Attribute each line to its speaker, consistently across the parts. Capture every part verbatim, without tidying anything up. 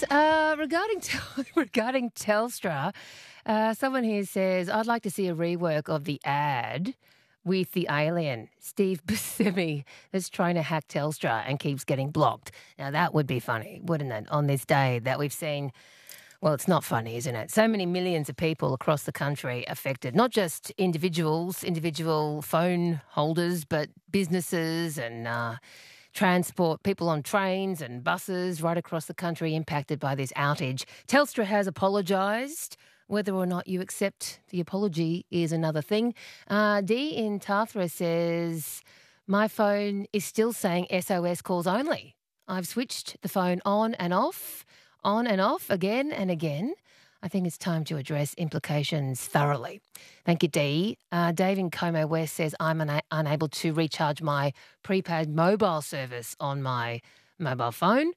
Speaker 1: Uh, regarding tel- regarding Telstra, uh, someone here says, I'd like to see a rework of the ad with the alien, Steve Buscemi, that's trying to hack Telstra and keeps getting blocked. Now, that would be funny, wouldn't it, on this day that we've seen. Well, it's not funny, isn't it? So many millions of people across the country affected, not just individuals, individual phone holders, but businesses and uh, transport, people on trains and buses right across the country impacted by this outage. Telstra has apologised. Whether or not you accept the apology is another thing. Uh, Dee in Tathra says, my phone is still saying S O S calls only. I've switched the phone on and off, on and off, again and again. I think it's time to address implications thoroughly. Thank you, Dee. Uh, Dave in Como West says, I'm una- unable to recharge my prepaid mobile service on my mobile phone.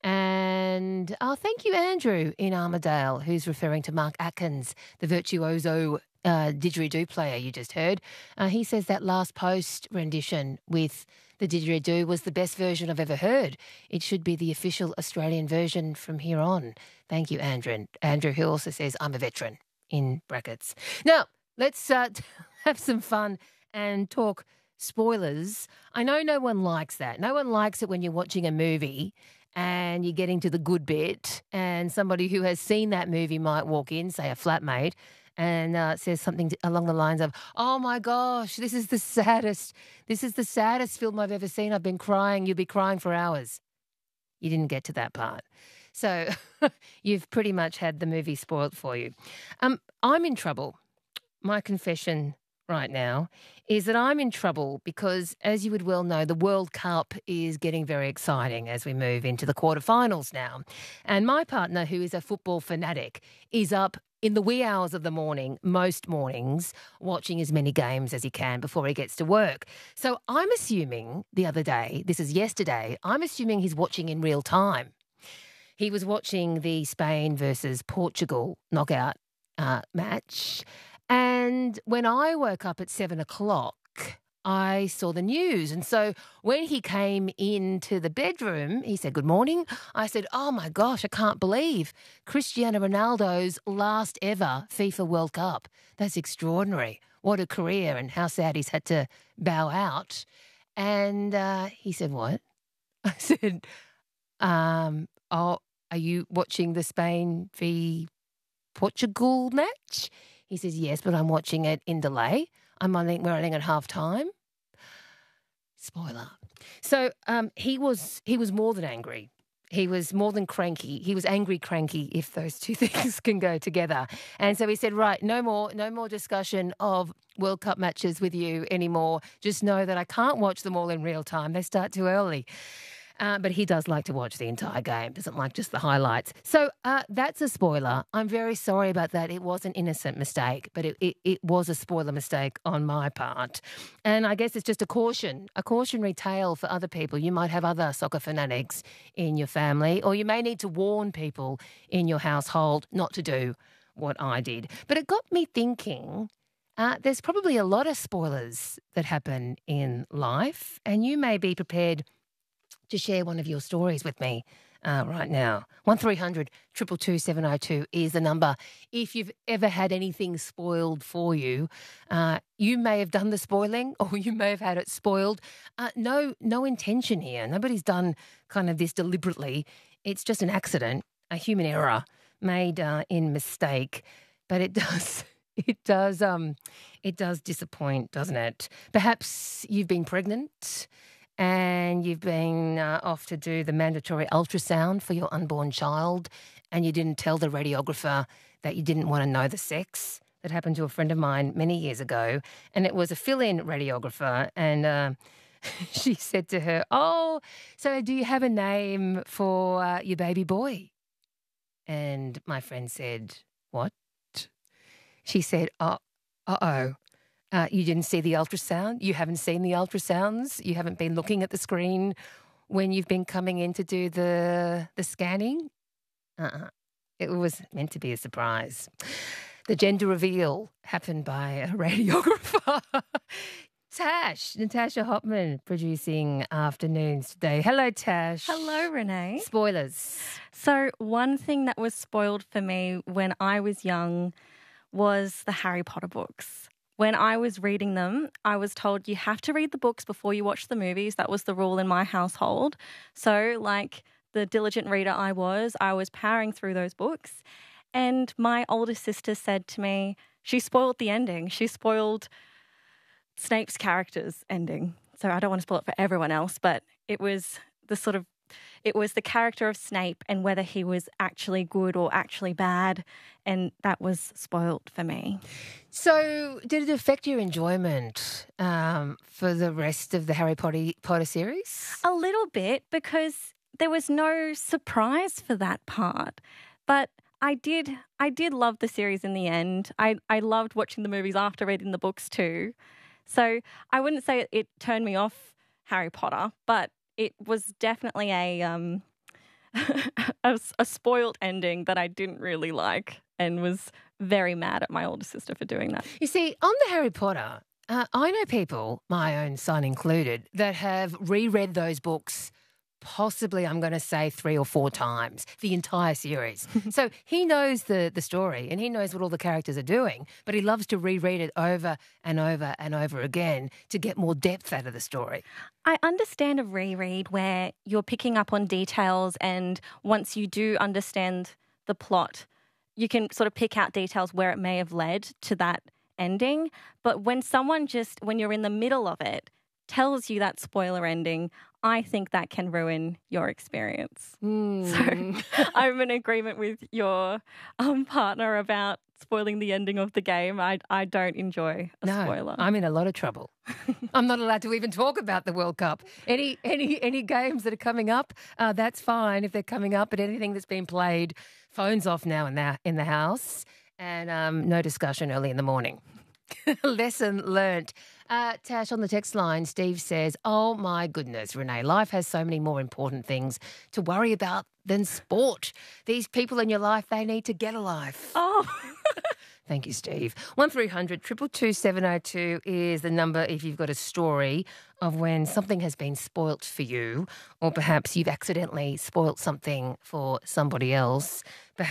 Speaker 1: And oh, thank you, Andrew in Armidale, who's referring to Mark Atkins, the virtuoso uh, didgeridoo player you just heard. Uh, he says that last post rendition with the didgeridoo was the best version I've ever heard. It should be the official Australian version from here on. Thank you, Andrew. Andrew, who also says, I'm a veteran, in brackets. Now, let's uh, have some fun and talk spoilers. I know no one likes that. No one likes it when you're watching a movie and you're getting to the good bit and somebody who has seen that movie might walk in, say a flatmate, and uh, says something to, along the lines of, oh, my gosh, this is the saddest, this is the saddest film I've ever seen. I've been crying. You'll be crying for hours. You didn't get to that part. So you've pretty much had the movie spoiled for you. Um, I'm in trouble. My confession right now is that I'm in trouble because, as you would well know, the World Cup is getting very exciting as we move into the quarterfinals now. And my partner, who is a football fanatic, is up in the wee hours of the morning, most mornings, watching as many games as he can before he gets to work. So I'm assuming the other day, this is yesterday, I'm assuming he's watching in real time. He was watching the Spain versus Portugal knockout uh, match. And when I woke up at seven o'clock, I saw the news. And so when he came into the bedroom, he said, good morning. I said, oh, my gosh, I can't believe Cristiano Ronaldo's last ever FIFA World Cup. That's extraordinary. What a career, and how sad he's had to bow out. And uh, he said, what? I said, um, oh, are you watching the Spain v Portugal match? He says, yes, but I'm watching it in delay. I'm only, we're only at half time. Spoiler. So um, he was he was more than angry. He was more than cranky. He was angry cranky, if those two things can go together. And so he said, right, no more, no more discussion of World Cup matches with you anymore. Just know that I can't watch them all in real time. They start too early. Uh, but he does like to watch the entire game, doesn't like just the highlights. So uh, that's a spoiler. I'm very sorry about that. It was an innocent mistake, but it, it, it was a spoiler mistake on my part. And I guess it's just a caution, a cautionary tale for other people. You might have other soccer fanatics in your family, or you may need to warn people in your household not to do what I did. But it got me thinking, uh, there's probably a lot of spoilers that happen in life, and you may be prepared to share one of your stories with me uh, right now. one three hundred two two two seven oh two is the number. If you've ever had anything spoiled for you, uh, you may have done the spoiling or you may have had it spoiled. Uh, no, no intention here. Nobody's done kind of this deliberately. It's just an accident, a human error made uh, in mistake. But it does... It does, um, it does disappoint, doesn't it? Perhaps you've been pregnant and you've been uh, off to do the mandatory ultrasound for your unborn child, and you didn't tell the radiographer that you didn't want to know the sex. That happened to a friend of mine many years ago, and it was a fill-in radiographer, and uh, she said to her, oh, so do you have a name for uh, your baby boy? And my friend said, what? She said, oh, uh-oh. Uh, you didn't see the ultrasound? You haven't seen the ultrasounds? You haven't been looking at the screen when you've been coming in to do the the scanning? Uh-uh. It was meant to be a surprise. The gender reveal happened by a radiographer. Tash, Natasha Hopman, producing Afternoons today. Hello, Tash.
Speaker 2: Hello, Renee.
Speaker 1: Spoilers.
Speaker 2: So one thing that was spoiled for me when I was young was the Harry Potter books. When I was reading them, I was told you have to read the books before you watch the movies. That was the rule in my household. So like the diligent reader I was, I was powering through those books. And my older sister said to me, she spoiled the ending. She spoiled Snape's character's ending. So I don't want to spoil it for everyone else, but it was the sort of, it was the character of Snape and whether he was actually good or actually bad. And that was spoiled for me.
Speaker 1: So did it affect your enjoyment um, for the rest of the Harry Potter, Potter series?
Speaker 2: A little bit, because there was no surprise for that part. But I did I did love the series in the end. I, I loved watching the movies after reading the books too. So I wouldn't say it, it turned me off Harry Potter, but it was definitely a, um, a a spoiled ending that I didn't really like and was very mad at my older sister for doing that.
Speaker 1: You see, on the Harry Potter, uh, I know people, my own son included, that have reread those books possibly, I'm going to say, three or four times, the entire series. So he knows the, the story and he knows what all the characters are doing, but he loves to reread it over and over and over again to get more depth out of the story.
Speaker 2: I understand a reread where you're picking up on details, and once you do understand the plot, you can sort of pick out details where it may have led to that ending. But when someone just, when you're in the middle of it, tells you that spoiler ending, I think that can ruin your experience.
Speaker 1: Mm.
Speaker 2: So I'm in agreement with your um, partner about spoiling the ending of the game. I I don't enjoy a
Speaker 1: no,
Speaker 2: spoiler.
Speaker 1: I'm in a lot of trouble. I'm not allowed to even talk about the World Cup. Any any any games that are coming up, uh, that's fine if they're coming up, but anything that's been played, phones off now in the, in the house, and um, no discussion early in the morning. Lesson learnt. Uh, Tash, on the text line, Steve says, oh my goodness, Renee, life has so many more important things to worry about than sport. These people in your life, they need to get a life.
Speaker 2: Oh.
Speaker 1: Thank you, Steve. one three hundred two two two seven oh two is the number if you've got a story of when something has been spoilt for you, or perhaps you've accidentally spoilt something for somebody else. Perhaps